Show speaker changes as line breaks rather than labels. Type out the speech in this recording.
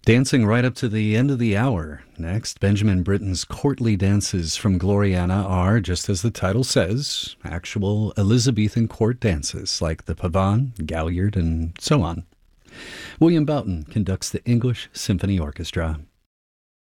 Dancing right up to the end of the hour. Next, Benjamin Britten's courtly dances from Gloriana are, just as the title says, actual Elizabethan court dances like the pavane, galliard, and so on. William Boughton conducts the English Symphony Orchestra.